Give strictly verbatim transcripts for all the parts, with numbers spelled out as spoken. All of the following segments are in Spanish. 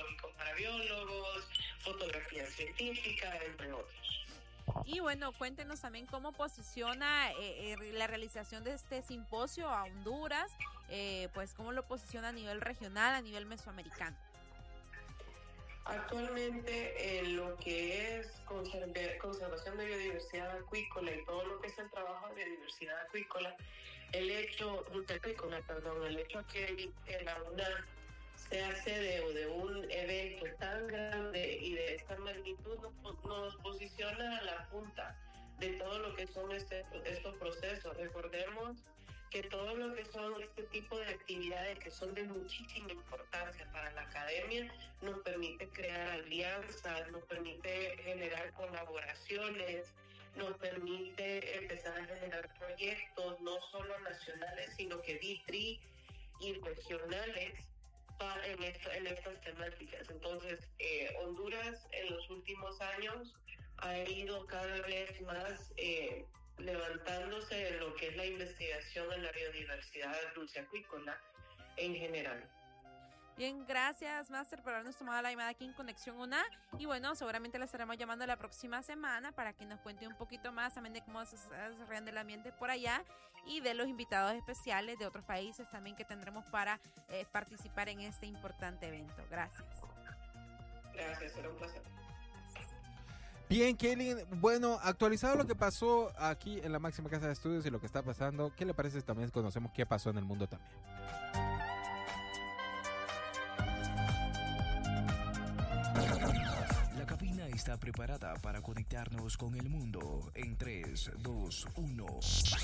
tecnológico para biólogos, fotografía científica, entre otros. Y bueno, cuéntenos también cómo posiciona eh, eh, la realización de este simposio a Honduras, eh, pues cómo lo posiciona a nivel regional, a nivel mesoamericano. Actualmente, en lo que es conservación de biodiversidad acuícola y todo lo que es el trabajo de biodiversidad acuícola, el hecho, acuícola, perdón, el hecho que la UNA sea sede de un evento tan grande y de esta magnitud nos, nos posiciona a la punta de todo lo que son este, estos procesos. Recordemos que todo lo que son este tipo de actividades que son de muchísima importancia para la academia nos permite crear alianzas, nos permite generar colaboraciones, nos permite empezar a generar proyectos no solo nacionales sino que D T R I y regionales para, en, esto, en estas temáticas. Entonces eh, Honduras en los últimos años ha ido cada vez más eh, levantándose en lo que es la investigación en la biodiversidad dulceacuícola en general. Bien, gracias, Máster, por habernos tomado la llamada aquí en Conexión UNA. Y bueno, seguramente la estaremos llamando la próxima semana para que nos cuente un poquito más también de cómo se está desarrollando el ambiente por allá y de los invitados especiales de otros países también que tendremos para eh, participar en este importante evento. Gracias. Gracias, será un placer. Bien, Kelly, bueno, actualizado lo que pasó aquí en la máxima casa de estudios y lo que está pasando, ¿qué le parece si también conocemos qué pasó en el mundo también? La cabina está preparada para conectarnos con el mundo en tres, dos, uno.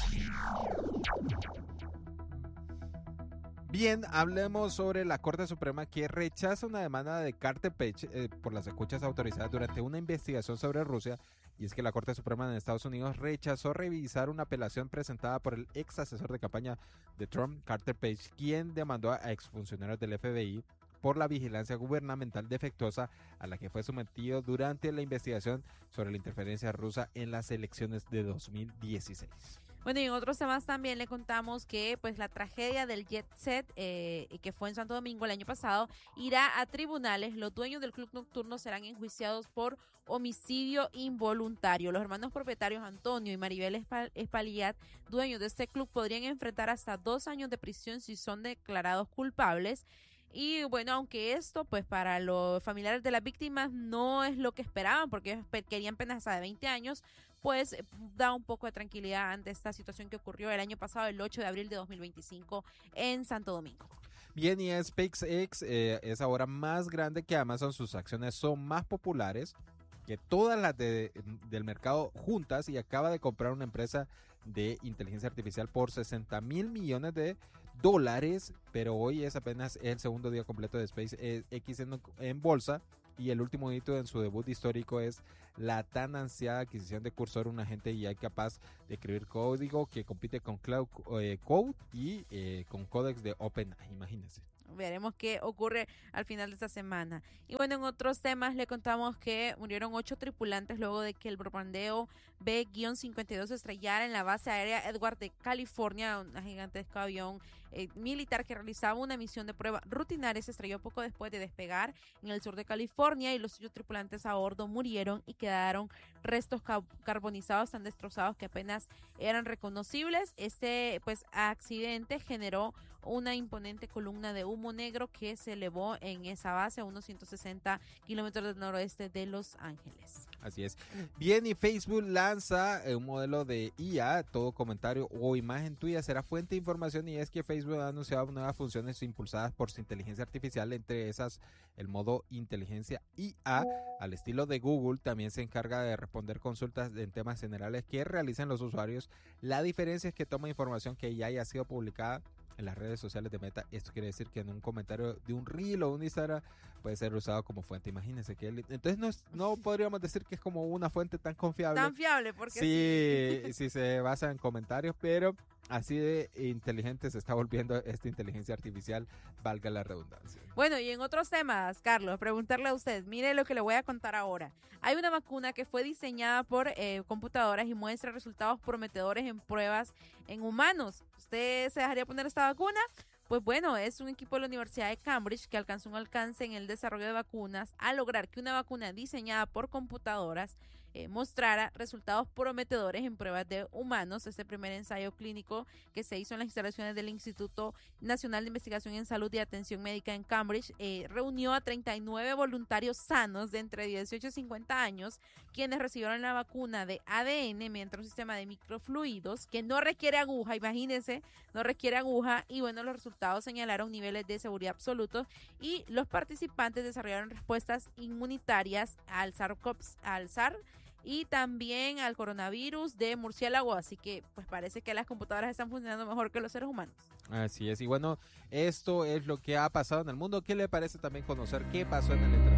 Bien, hablemos sobre la Corte Suprema que rechaza una demanda de Carter Page eh, por las escuchas autorizadas durante una investigación sobre Rusia. Y es que la Corte Suprema de Estados Unidos rechazó revisar una apelación presentada por el ex asesor de campaña de Trump, Carter Page, quien demandó a exfuncionarios del F B I por la vigilancia gubernamental defectuosa a la que fue sometido durante la investigación sobre la interferencia rusa en las elecciones de dos mil dieciséis. Bueno, y en otros temas también le contamos que pues la tragedia del Jet Set, eh, que fue en Santo Domingo el año pasado, irá a tribunales. Los dueños del club nocturno serán enjuiciados por homicidio involuntario. Los hermanos propietarios Antonio y Maribel Espaillat, dueños de este club, podrían enfrentar hasta dos años de prisión si son declarados culpables. Y bueno, aunque esto pues para los familiares de las víctimas no es lo que esperaban, porque ellos querían penas hasta de veinte años, pues da un poco de tranquilidad ante esta situación que ocurrió el año pasado, el ocho de abril de dos mil veinticinco en Santo Domingo. Bien, y SpaceX eh, es ahora más grande que Amazon, sus acciones son más populares que todas las de, del mercado juntas y acaba de comprar una empresa de inteligencia artificial por sesenta mil millones de dólares, pero hoy es apenas el segundo día completo de SpaceX en, en bolsa y el último hito en su debut histórico es la tan ansiada adquisición de Cursor, un agente I A capaz de escribir código que compite con Cloud eh, Code y eh, con Codex de OpenAI, imagínense. Veremos qué ocurre al final de esta semana. Y bueno, en otros temas le contamos que murieron ocho tripulantes luego de que el bombardeo B cincuenta y dos estrellara en la base aérea Edwards de California. Un gigantesco avión eh, militar que realizaba una misión de prueba rutinaria se estrelló poco después de despegar en el sur de California y los ocho tripulantes a bordo murieron y quedaron restos ca- carbonizados tan destrozados que apenas eran reconocibles. Este pues accidente generó una imponente columna de humo negro que se elevó en esa base a unos ciento sesenta kilómetros del noroeste de Los Ángeles. Así es. Bien, y Facebook lanza un modelo de I A, todo comentario o imagen tuya será fuente de información, y es que Facebook ha anunciado nuevas funciones impulsadas por su inteligencia artificial, entre esas el modo inteligencia I A, al estilo de Google. También se encarga de responder consultas en temas generales que realizan los usuarios. La diferencia es que toma información que ya haya sido publicada en las redes sociales de Meta. Esto quiere decir que en un comentario de un reel o un Instagram puede ser usado como fuente. Imagínense que él, entonces no, es, no podríamos decir que es como una fuente tan confiable. Tan fiable, porque sí, sí, sí se basa en comentarios, pero así de inteligente se está volviendo esta inteligencia artificial, valga la redundancia. Bueno, y en otros temas, Carlos, preguntarle a usted, mire lo que le voy a contar ahora. Hay una vacuna que fue diseñada por eh, computadoras y muestra resultados prometedores en pruebas en humanos. ¿Usted se dejaría poner esta vacuna? Pues bueno, es un equipo de la Universidad de Cambridge que alcanzó un alcance en el desarrollo de vacunas al lograr que una vacuna diseñada por computadoras eh, mostrara resultados prometedores en pruebas de humanos. Este primer ensayo clínico que se hizo en las instalaciones del Instituto Nacional de Investigación en Salud y Atención Médica en Cambridge eh, reunió a treinta y nueve voluntarios sanos de entre dieciocho y cincuenta años, quienes recibieron la vacuna de A D N mediante un sistema de microfluidos que no requiere aguja, imagínense, no requiere aguja, y bueno, los resultados señalaron niveles de seguridad absolutos y los participantes desarrollaron respuestas inmunitarias al SARS-CoV, al SARS y también al coronavirus de murciélago, así que pues parece que las computadoras están funcionando mejor que los seres humanos. Así es, y bueno, esto es lo que ha pasado en el mundo. ¿Qué le parece también conocer qué pasó en el entretenimiento?